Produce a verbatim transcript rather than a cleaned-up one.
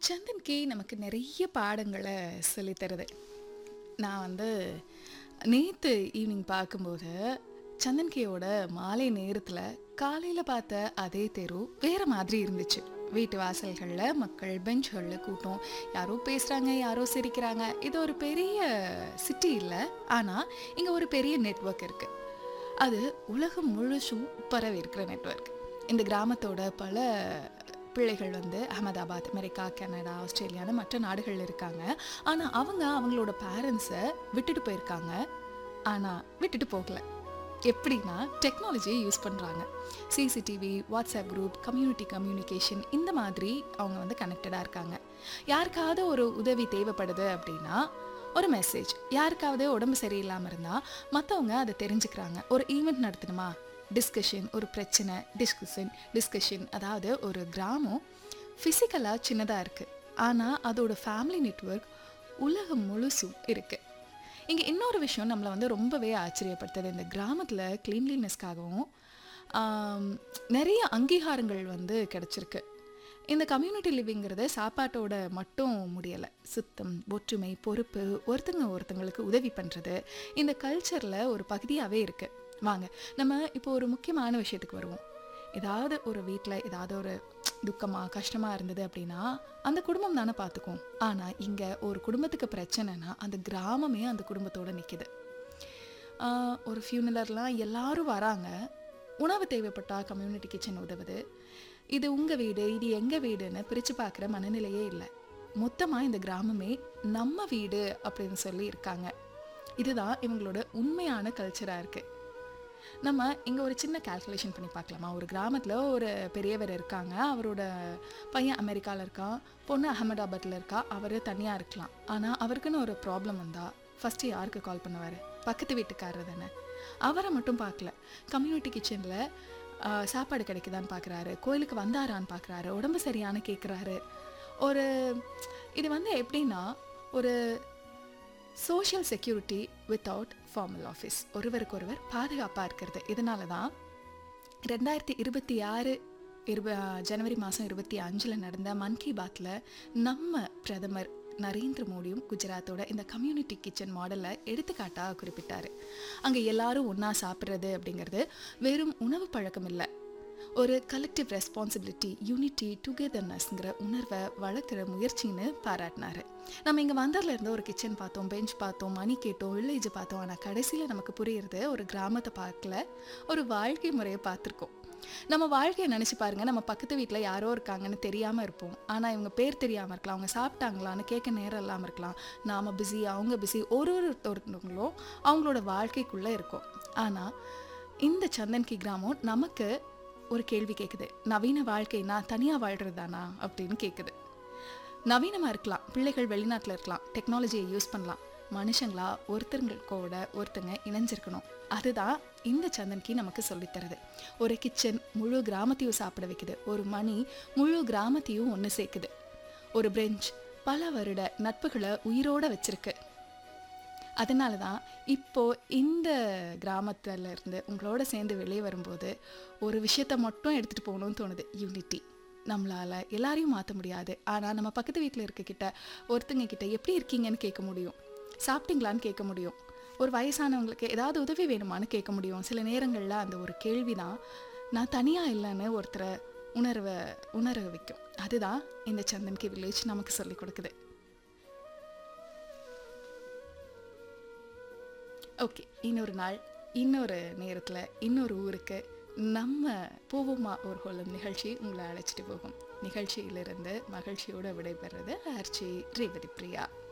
சந்தன் K நமக்கு நிறைய பாடங்கள சொல்லி தருது. நான் வந்து நேத்து ஈவினிங் பார்க்கும்போது, சந்தன் கேயோட மாலை நேரத்துல காலையில பார்த்த அதே தெரு வேற மாதிரி இருந்துச்சு. வீட்டு வாசல்கள்ல மக்கள், பெஞ்ச்கள்ல கூட்டம். யாரோ பேசுறாங்க, யாரோ சிரிக்கிறாங்க. இது ஒரு பெரிய சிட்டி இல்ல. ஆனா, இங்க ஒரு பெரிய நெட்வொர்க் இருக்கு. அது உலகம் முழுசும் பரவி இருக்கிற நெட்வொர்க். இந்த கிராமத்தோட பல பிள்ளைகள் வந்து அகமதாபாத், அமெரிக்கா, கனடா, ஆஸ்திரேலியான்னு மற்ற நாடுகள்ல இருக்காங்க. ஆனா, அவங்க அவங்களோட பேரண்ட்ஸ விட்டுட்டு போயிருக்காங்க. ஆனா, விட்டுட்டு போகல. எப்படின்னா, டெக்னாலஜியை யூஸ் பண்றாங்க. CCTV, WhatsApp group, community communication இந்த மாதிரி அவங்க வந்து கனெக்டடா இருக்காங்க. யாருக்காவது ஒரு உதவி தேவைப்படுது அப்படின்னா, ஒரு மெசேஜ். யாருக்காவது உடம்பு சரியில்லாம இருந்தா, மத்தவங்க அதை தெரிஞ்சுக்கிறாங்க. ஒரு ஈவென்ட் நடத்தணுமா? டிஸ்கஷன். ஒரு பிரச்சனை, டிஸ்கஷன் டிஸ்கஷன் அதாவது ஒரு கிராமம் ஃபிசிக்கலா சின்னதா இருக்கு. ஆனா, அதோட ஃபேமிலி நெட்வொர்க் உலகம் முழுசும் இருக்கு. இங்க இன்னொரு விஷயம் நம்மள வந்து ரொம்பவே ஆச்சரியப்படுத்துது. இந்த கிராமத்துல கிளீன்லினஸ்க்காகவும் ஆம், நிறைய அங்கீகாரங்கள் வந்து கிடைச்சிருக்கு. இந்த கம்யூனிட்டி லிவிங்கிறது சாப்பாட்டோட மட்டும் முடியலை. சுத்தம், ஒற்றுமை, பொறுப்பு, ஒருத்தங்க ஒருத்தங்களுக்கு உதவி பண்ணுறது இந்த கல்ச்சரில் ஒரு பகுதியாகவே இருக்குது. வாங்க நம்ம இப்போ ஒரு முக்கியமான விஷயத்துக்கு வருவோம். ஏதாவது ஒரு வீட்டில் ஏதாவது ஒரு துக்கமாக கஷ்டமாக இருந்தது அப்படின்னா அந்த குடும்பம் தானே பார்த்துக்கும். ஆனால் இங்கே ஒரு குடும்பத்துக்கு பிரச்சனைனா அந்த கிராமமே அந்த குடும்பத்தோடு நிற்கிது. ஒரு ஃபியூனலர்லாம் எல்லாரும் வராங்க. உணவு தேவைப்பட்டா கம்யூனிட்டி கிச்சன் உதவுது. இது உங்கள் வீடு, இது எங்கள் வீடுன்னு பிரித்து பார்க்குற மனநிலையே இல்லை. மொத்தமாக இந்த கிராமமே நம்ம வீடு அப்படின்னு சொல்லி இருக்காங்க. இதுதான் இவங்களோட உண்மையான கல்ச்சராக இருக்குது. நம்ம இங்கே ஒரு சின்ன கால்குலேஷன் பண்ணி பார்க்கலாமா? ஒரு கிராமத்தில் ஒரு பெரியவர் இருக்காங்க. அவரோட பையன் அமெரிக்காவில் இருக்கான், பொண்ணு அகமதாபாத்தில் இருக்கா. அவர் தனியாக இருக்கலாம். ஆனால் அவருக்குன்னு ஒரு ப்ராப்ளம் வந்தால் ஃபஸ்ட்டு யாருக்கு கால் பண்ணுவார்? பக்கத்து வீட்டுக்காரர் தானே. அவரை மட்டும் பார்க்கல, கம்யூனிட்டி கிச்சனில் சாப்பாடு கிடைக்குதான்னு பார்க்குறாரு, கோயிலுக்கு வந்தாரான்னு பார்க்குறாரு, உடம்பு சரியானு கேட்குறாரு. ஒரு இது வந்து எப்படின்னா ஒரு social security without formal office. ஒருவருக்கு ஒருவர் பாதுகாப்பாக இருக்கிறது. இதனால தான் ரெண்டாயிரத்தி இருபத்தி ஆறு இருப ஜனவரி மாதம் இருபத்தி அஞ்சில் நடந்த மன் கி பாத்தில் நம்ம பிரதமர் நரேந்திர மோடியும் குஜராத்தோட இந்த கம்யூனிட்டி கிச்சன் மாடலை எடுத்துக்காட்டாக குறிப்பிட்டார். அங்கே எல்லாரும் ஒன்றா சாப்பிட்றது அப்படிங்கிறது வெறும் உணவு பழக்கம் இல்லை, ஒரு கலெக்டிவ் ரெஸ்பான்சிபிலிட்டி, யூனிட்டி, டுகெதர்னஸ்ங்கிற உணர்வை வளர்க்குற முயற்சின்னு பாராட்டினார். நம்ம இங்கே வந்தரில் இருந்து ஒரு கிச்சன் பார்த்தோம், பெஞ்ச் பார்த்தோம், மணி கேட்டோம், வில்லேஜ் பார்த்தோம். ஆனால் கடைசியில் நமக்கு புரியுறது ஒரு கிராமத்தை பார்க்கல, ஒரு வாழ்க்கை முறையை பார்த்துருக்கோம். நம்ம வாழ்க்கையை நினச்சி பாருங்கள். நம்ம பக்கத்து வீட்டில் யாரோ இருக்காங்கன்னு தெரியாமல் இருப்போம். ஆனால் இவங்க பேர் தெரியாமல் இருக்கலாம், அவங்க சாப்பிட்டாங்களான்னு கேட்க நேரம் இல்லாமல் இருக்கலாம். நாம் பிஸி, அவங்க பிஸி, ஒரு ஒருத்தவங்களும் அவங்களோட வாழ்க்கைக்குள்ளே இருக்கும். ஆனால் இந்த சந்தன்கி கிராமம் நமக்கு ஒரு கேள்வி கேட்குது. நவீன வாழ்க்கை நான் தனியாக வாழ்கிறது தானா அப்படின்னு கேட்குது. நவீனமாக இருக்கலாம், பிள்ளைகள் வெளிநாட்டில் இருக்கலாம், டெக்னாலஜியை யூஸ் பண்ணலாம். மனுஷங்களா ஒருத்தங்களோட ஒருத்தங்க இணைஞ்சிருக்கணும். அதுதான் இந்த சந்தன்கி நமக்கு சொல்லித்தருது. ஒரு கிச்சன் முழு கிராமத்தையும் சாப்பிட வைக்குது. ஒரு மணி முழு கிராமத்தையும் ஒன்று சேர்க்குது. ஒரு பெஞ்ச் பல வருட நட்புகளை உயிரோட வச்சிருக்கு. அதனால தான் இப்போ இந்த கிராமத்துல இருந்து உங்களோட சேர்ந்து வெளியே வரும்போது ஒரு விஷயத்த மட்டும் எடுத்துகிட்டு போகணும்னு தோணுது. யூனிட்டி. நம்மளால் எல்லாரையும் மாற்ற முடியாது. ஆனால் நம்ம பக்கத்து வீட்டில் இருக்கக்கிட்ட ஒருத்தங்க கிட்ட எப்படி இருக்கீங்கன்னு கேட்க முடியும், சாப்பிட்டீங்களான்னு கேட்க முடியும், ஒரு வயசானவங்களுக்கு ஏதாவது உதவி வேணுமான்னு கேட்க முடியும். சில நேரங்களில் அந்த ஒரு கேள்வி தான் நான் தனியாக இல்லைன்னு ஒருத்தரை உணர்வை உணர வைக்கும். அதுதான் இந்த சந்தன்கி வில்லேஜ் நமக்கு சொல்லி கொடுக்குது. ஓகே, இன்னொரு நாள் இன்னொரு நேரத்தில் இன்னொரு ஊருக்கு நம்ம போவோமா ஒரு ஹோலம் நிகழ்ச்சி உங்களை அழைச்சிட்டு போகும். நிகழ்ச்சியிலிருந்து மகிழ்ச்சியோடு விடைபெறுறது ஆர்ச்சி ரேவதி பிரியா.